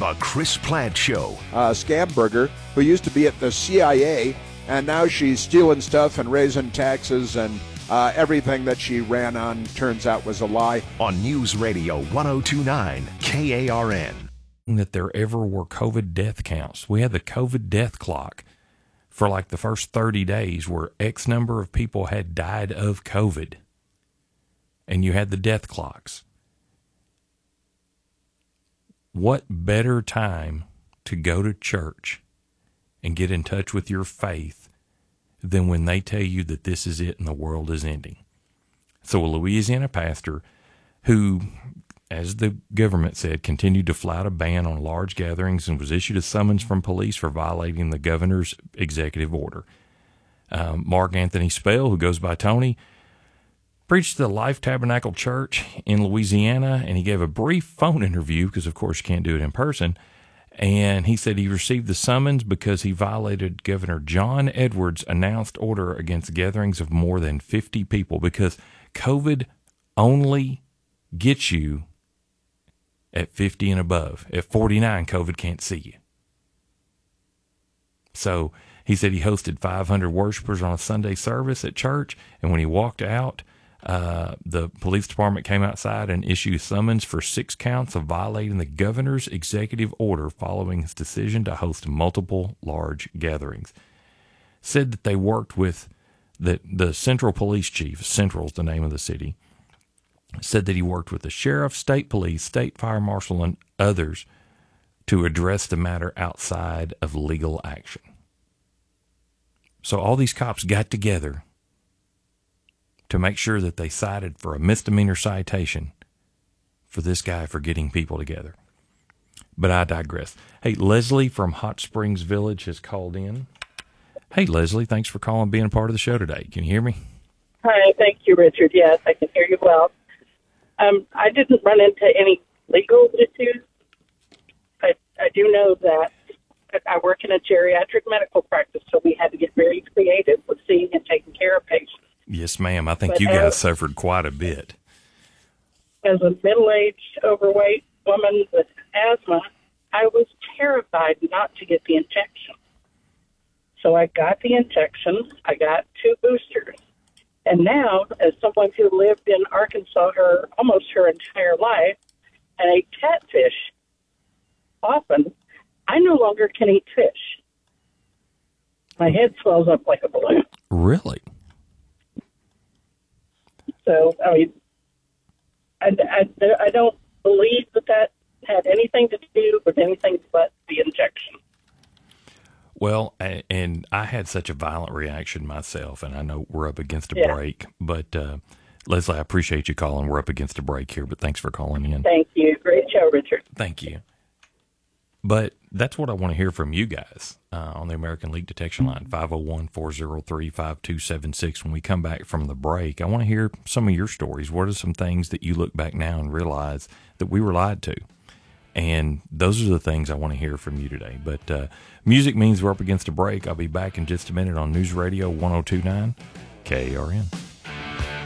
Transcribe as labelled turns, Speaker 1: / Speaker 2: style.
Speaker 1: The Chris Plante Show.
Speaker 2: Scamberger, who used to be at the CIA, and now she's stealing stuff and raising taxes, and everything that she ran on turns out was a lie.
Speaker 1: On News Radio 1029 KARN.
Speaker 3: That there ever were COVID death counts. We had the COVID death clock for like the first 30 days where X number of people had died of COVID. And you had the death clocks. What better time to go to church and get in touch with your faith than when they tell you that this is it and the world is ending? So a Louisiana pastor who, as the government said, continued to flout a ban on large gatherings and was issued a summons from police for violating the governor's executive order. Mark Anthony Spell, who goes by Tony, preached at the Life Tabernacle Church in Louisiana, and he gave a brief phone interview because, of course, you can't do it in person. And he said he received the summons because he violated Governor John Edwards' announced order against gatherings of more than 50 people, because COVID only gets you at 50 and above. At 49, COVID can't see you. So he said he hosted 500 worshipers on a Sunday service at church, and when he walked out, the police department came outside and issued summons for 6 counts of violating the governor's executive order following his decision to host multiple large gatherings. Said that they worked with the Central Police Chief, Central's the name of the city, said that he worked with the sheriff, state police, state fire marshal, and others to address the matter outside of legal action. So all these cops got together to make sure that they cited for a misdemeanor citation for this guy for getting people together. But I digress. Hey, Leslie from Hot Springs Village has called in. Hey, Leslie, thanks for calling and being a part of the show today. Can you hear me?
Speaker 4: Hi, thank you, Richard. Yes, I can hear you well. I didn't run into any legal issues. I do know that I work in a geriatric medical practice, so we had to get very creative with seeing and taking care of patients.
Speaker 3: Yes, ma'am. I think you guys suffered quite a bit.
Speaker 4: As a middle-aged, overweight woman with asthma, I was terrified not to get the injection. So I got the injection. I got 2 boosters. And now, as someone who lived in Arkansas almost her entire life and ate catfish often, I no longer can eat fish. My head swells up like a balloon.
Speaker 3: Really?
Speaker 4: So, I mean, I don't believe that had anything to do with anything but the injection.
Speaker 3: Well, and I had such a violent reaction myself, and I know we're up against a break, but Leslie, I appreciate you calling. We're up against a break here, but thanks for calling in.
Speaker 4: Thank you. Great show, Richard.
Speaker 3: Thank you. But that's what I want to hear from you guys on the American Leak Detection Line, 501-403-5276. When we come back from the break, I want to hear some of your stories. What are some things that you look back now and realize that we were lied to? And those are the things I want to hear from you today. But music means we're up against a break. I'll be back in just a minute on News Radio 1029 KARN.